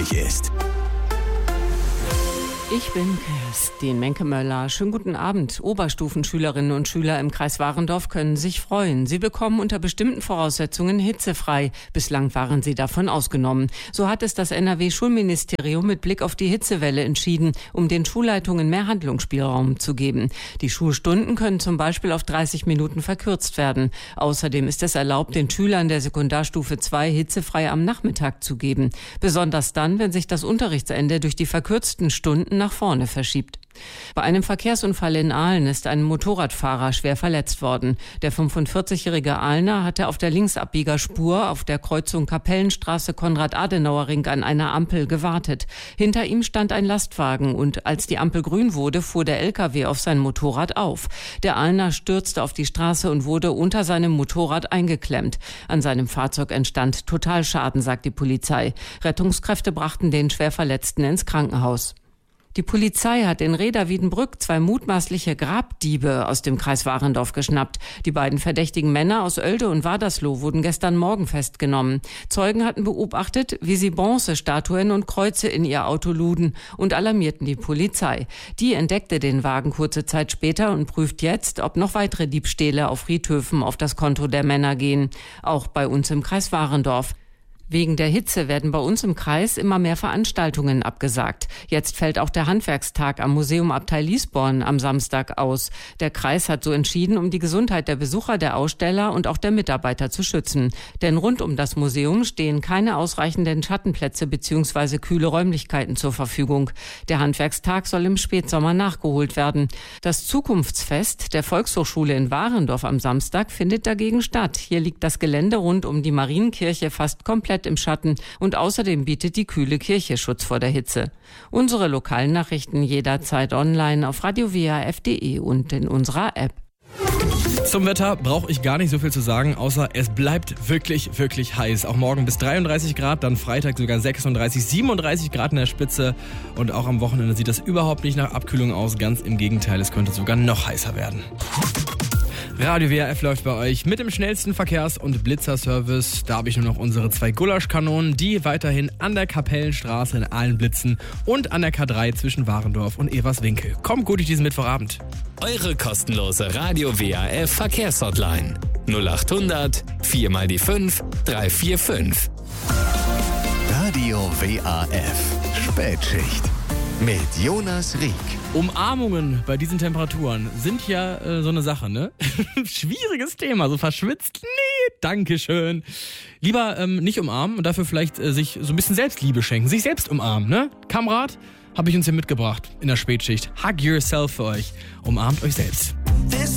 wichtig ist. Ich bin Kerstin Menke-Möller. Schönen guten Abend. Oberstufenschülerinnen und Schüler im Kreis Warendorf können sich freuen. Sie bekommen unter bestimmten Voraussetzungen hitzefrei. Bislang waren sie davon ausgenommen. So hat es das NRW-Schulministerium mit Blick auf die Hitzewelle entschieden, um den Schulleitungen mehr Handlungsspielraum zu geben. Die Schulstunden können zum Beispiel auf 30 Minuten verkürzt werden. Außerdem ist es erlaubt, den Schülern der Sekundarstufe 2 hitzefrei am Nachmittag zu geben. Besonders dann, wenn sich das Unterrichtsende durch die verkürzten Stunden nach vorne verschiebt. Bei einem Verkehrsunfall in Aalen ist ein Motorradfahrer schwer verletzt worden. Der 45-jährige Aalener hatte auf der Linksabbiegerspur auf der Kreuzung Kapellenstraße-Konrad-Adenauer-Ring an einer Ampel gewartet. Hinter ihm stand ein Lastwagen und als die Ampel grün wurde, fuhr der LKW auf sein Motorrad auf. Der Aalener stürzte auf die Straße und wurde unter seinem Motorrad eingeklemmt. An seinem Fahrzeug entstand Totalschaden, sagt die Polizei. Rettungskräfte brachten den Schwerverletzten ins Krankenhaus. Die Polizei hat in Rheda-Wiedenbrück 2 mutmaßliche Grabdiebe aus dem Kreis Warendorf geschnappt. Die beiden verdächtigen Männer aus Oelde und Wadersloh wurden gestern Morgen festgenommen. Zeugen hatten beobachtet, wie sie Bronzestatuen und Kreuze in ihr Auto luden und alarmierten die Polizei. Die entdeckte den Wagen kurze Zeit später und prüft jetzt, ob noch weitere Diebstähle auf Friedhöfen auf das Konto der Männer gehen. Auch bei uns im Kreis Warendorf. Wegen der Hitze werden bei uns im Kreis immer mehr Veranstaltungen abgesagt. Jetzt fällt auch der Handwerkstag am Museum Abtei Liesborn am Samstag aus. Der Kreis hat so entschieden, um die Gesundheit der Besucher, der Aussteller und auch der Mitarbeiter zu schützen. Denn rund um das Museum stehen keine ausreichenden Schattenplätze bzw. kühle Räumlichkeiten zur Verfügung. Der Handwerkstag soll im Spätsommer nachgeholt werden. Das Zukunftsfest der Volkshochschule in Warendorf am Samstag findet dagegen statt. Hier liegt das Gelände rund um die Marienkirche fast komplett im Schatten und außerdem bietet die kühle Kirche Schutz vor der Hitze. Unsere lokalen Nachrichten jederzeit online auf radiowaf.de und in unserer App. Zum Wetter brauche ich gar nicht so viel zu sagen, außer es bleibt wirklich, wirklich heiß. Auch morgen bis 33 Grad, dann Freitag sogar 36, 37 Grad in der Spitze. Und auch am Wochenende sieht das überhaupt nicht nach Abkühlung aus. Ganz im Gegenteil, es könnte sogar noch heißer werden. Radio WRF läuft bei euch mit dem schnellsten Verkehrs- und Blitzerservice. Da habe ich nur noch unsere 2 Gulaschkanonen, die weiterhin an der Kapellenstraße in Aalen blitzen und an der K3 zwischen Warendorf und Everswinkel. Kommt gut durch diesen Mittwochabend. Eure kostenlose Radio WRF Verkehrshotline 0800 4 mal die 5 345. Radio WRF Spätschicht mit Jonas Rieck. Umarmungen bei diesen Temperaturen sind ja so eine Sache, ne? Schwieriges Thema, so verschwitzt. Nee, dankeschön. Lieber nicht umarmen und dafür vielleicht sich so ein bisschen Selbstliebe schenken. Sich selbst umarmen, ne? Kamerad, habe ich uns hier mitgebracht in der Spätschicht. Hug yourself für euch. Umarmt euch selbst.